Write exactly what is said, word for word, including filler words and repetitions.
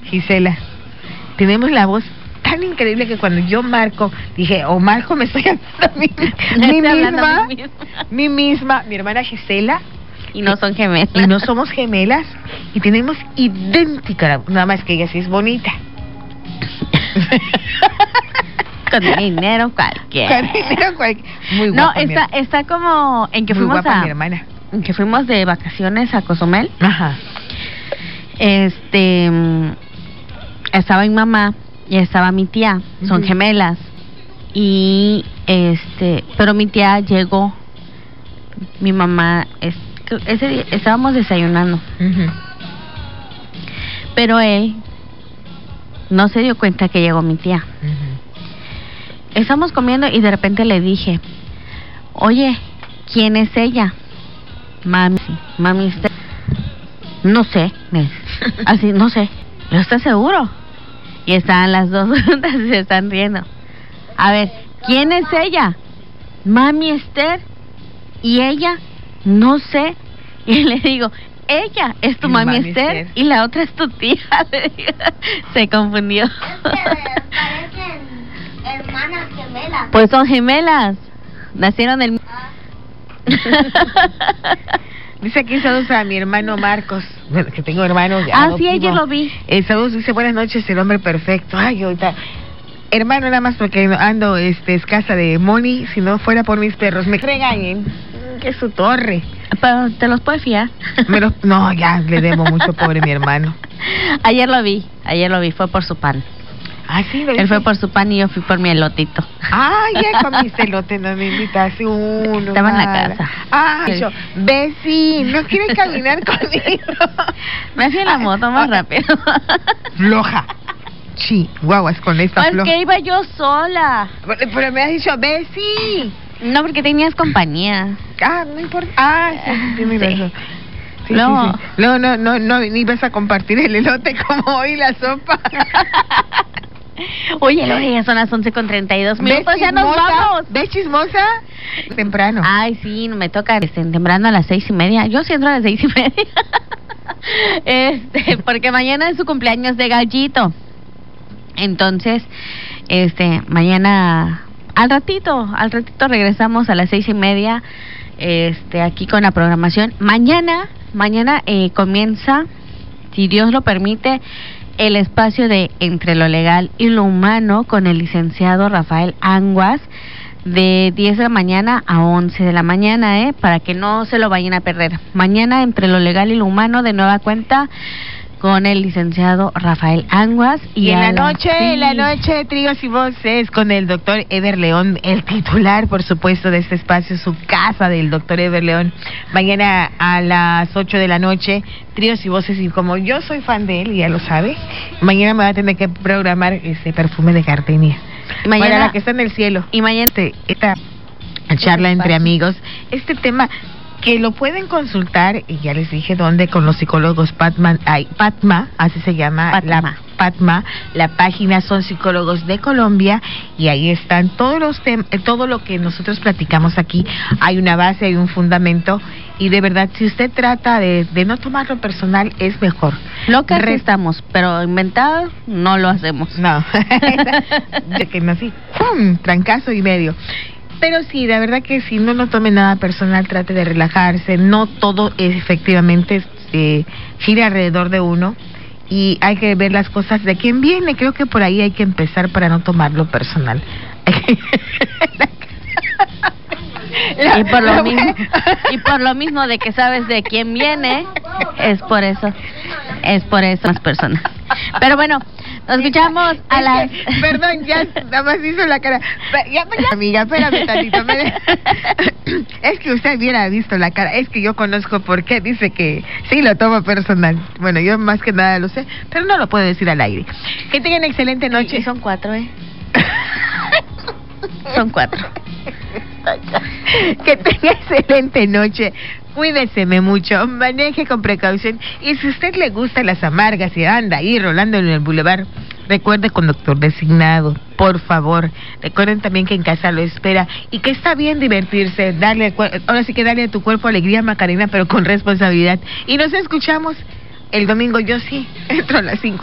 Gisela, tenemos la voz tan increíble que cuando yo marco, dije, o marco me estoy hablando a mí, mí misma, mí misma, mi hermana Gisela. Y no son gemelas. Y no somos gemelas. Y tenemos idéntica, nada más que ella sí es bonita. Con dinero cualquiera. Con dinero cualquiera. Muy guapa. No, está, mi está como en que Muy fuimos guapa, a... mi hermana. En que fuimos de vacaciones a Cozumel. Ajá. Este... Estaba mi mamá y estaba mi tía. Son uh-huh. gemelas. Y este... Pero mi tía llegó. Mi mamá... Es, ese día estábamos desayunando. Uh-huh. Pero él no se dio cuenta que llegó mi tía. Uh-huh. Estamos comiendo y de repente le dije, oye, ¿quién es ella? Mami, mami, usted... no sé, me... así, no sé, ¿no estás seguro? Y están las dos juntas y se están riendo. A ver, ¿quién es ella? Mami Esther. ¿Y ella? No sé. Y le digo, ella es tu mami, mami Esther, Esther y la otra es tu tía. Se confundió. Es que parecen hermanas gemelas. Pues son gemelas. Nacieron el... Ah. Dice aquí saludos a mi hermano Marcos. Bueno, que tengo hermanos. Ah, sí, ayer lo vi. Eh, saludos, dice buenas noches, el hombre perfecto. Ay, ahorita... Hermano, nada más porque ando este, escasa de money. Si no fuera por mis perros, me regañen. Que es su torre. Pero te los puedes fiar. Me los, no, ya le debo mucho, pobre mi hermano. Ayer lo vi, ayer lo vi, fue por su pan. Ah, sí, lo Él fue por su pan y yo fui por mi elotito. Ah, ya comiste elote, no me invitaste uno. Estaba en la casa. Ah, yo, Bessie, ¿no quieres caminar conmigo? Me fui en la moto más rápido. Floja. Sí, guaguas con esta pues floja. Es que iba yo sola. Pero, pero me has dicho, Bessie. No, porque tenías compañía. Ah, no importa. Ah, sí, tienes sí. razón. Sí, no. Sí, sí. no, no, no, no, ni vas a compartir el elote como hoy la sopa. Oye, Lore, ya son las once con treinta y dos minutos, ya nos vamos. ¿Ves chismosa? Temprano. Ay, sí, me toca este, temprano a las seis y media. Yo sí entro a las seis y media. Este, porque mañana es su cumpleaños de Gallito. Entonces, este, mañana, al ratito, al ratito regresamos a las seis y media, este, aquí con la programación. Mañana, mañana eh, comienza, si Dios lo permite, el espacio de Entre lo Legal y lo Humano con el licenciado Rafael Anguas, de diez de la mañana a once de la mañana, eh, para que no se lo vayan a perder. Mañana Entre lo Legal y lo Humano, de nueva cuenta, con el licenciado Rafael Anguas. Y, y en la noche, sí. en la noche, Tríos y Voces, con el doctor Eder León, el titular, por supuesto, de este espacio, su casa del doctor Eder León. Mañana a las ocho de la noche, Tríos y Voces, y como yo soy fan de él, y ya lo sabe, mañana me va a tener que programar ese perfume de gardenia. Y mañana, para la que está en el cielo. Y mañana este, esta charla entre amigos, este tema que lo pueden consultar, y ya les dije dónde, con los psicólogos Patma, ay, Patma, así se llama, Patma. la Patma, la página son psicólogos de Colombia, y ahí están todos los temas, todo lo que nosotros platicamos aquí. Hay una base, hay un fundamento, y de verdad, si usted trata de, de no tomarlo personal, es mejor. Lo que Re- estamos, pero inventado no lo hacemos. No, de que no así, ¡pum!, trancazo y medio. Pero sí, la verdad que si no lo tome nada personal, trate de relajarse. No todo es, efectivamente eh, gira alrededor de uno, y hay que ver las cosas de quién viene. Creo que por ahí hay que empezar para no tomarlo personal. La, y por lo mismo y por lo mismo de que sabes de quién viene, es por eso es por eso más personas. Pero bueno, nos escuchamos a es las que, perdón, ya nada más hizo la cara. Ya, ya amiga, espérame tantito. Me... Es que usted hubiera visto la cara. Es que yo conozco por qué dice que sí lo toma personal. Bueno, yo más que nada lo sé, pero no lo puedo decir al aire. Que tengan excelente noche. Y son cuatro, ¿eh? Son cuatro. Que tenga excelente noche. Cuídeseme mucho, maneje con precaución, y si a usted le gustan las amargas y anda ahí rolando en el bulevar, recuerde, conductor designado, por favor. Recuerden también que en casa lo espera y que está bien divertirse. Darle, ahora sí que darle a tu cuerpo alegría, Macarena, pero con responsabilidad. Y nos escuchamos el domingo. Yo sí entro a las cinco.